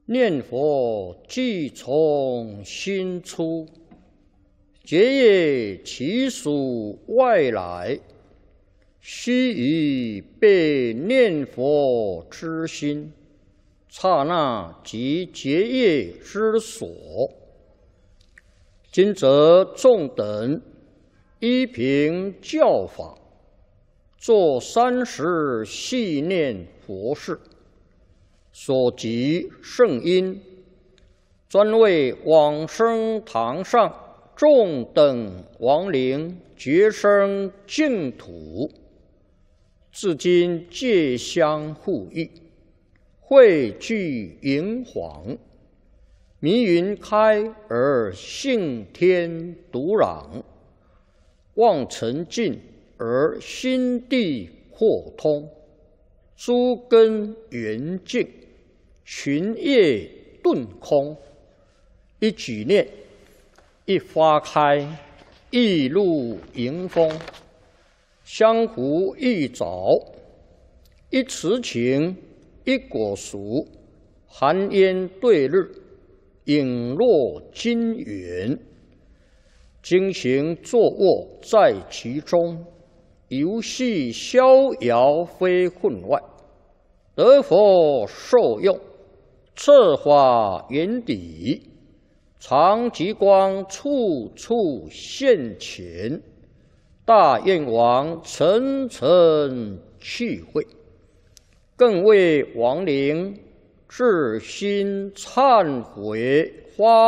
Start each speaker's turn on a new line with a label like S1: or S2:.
S1: 念佛即从心出，结业其属外来，须臾被念佛之心，刹那即结业之所。今则众等依凭教法，作30系念佛事，所集圣因，专为往生堂上众等亡灵觉生净土，至今皆相互益，汇聚银黄，迷云开而性天独朗，望尘尽而心地豁通，诸根圆净，群业顿空。一举念，一花开，一露迎风，相互一早，一慈情，一果熟，寒烟对日，影落金元。经行坐卧在其中，游戏逍遥非分外，得佛受用，策法圆底，常极光处处现前，大愿王层层去会，更为亡灵至心忏悔发